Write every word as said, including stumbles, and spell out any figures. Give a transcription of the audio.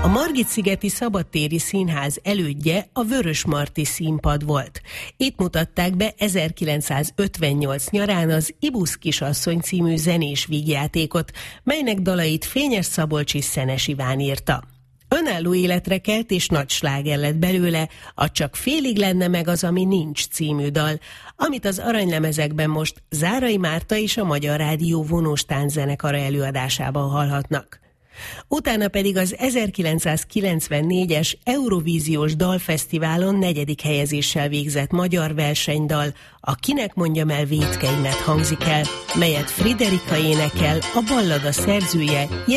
Margit-szigeti Szabadtéri Színház elődje a Vörösmarty Színpad volt. Itt mutatták be ezerkilencszázötvennyolc nyarán az Ibusz kisasszony című zenés vígjátékot, melynek dalait Fényes Szabolcs és Szenes Iván írta. Önálló életre kelt és nagy sláger lett belőle a Csak félig lenne meg az, ami nincs című dal, amit az aranylemezekben most Zárai Márta és a Magyar Rádió vonós tánczenekara előadásában hallhatnak. Utána pedig az ezerkilencszázkilencvennégyes Eurovíziós Dalfesztiválon negyedik helyezéssel végzett magyar versenydal, a Kinek mondjam el vétkeimet hangzik el, melyet Friderika énekel, a ballada szerzője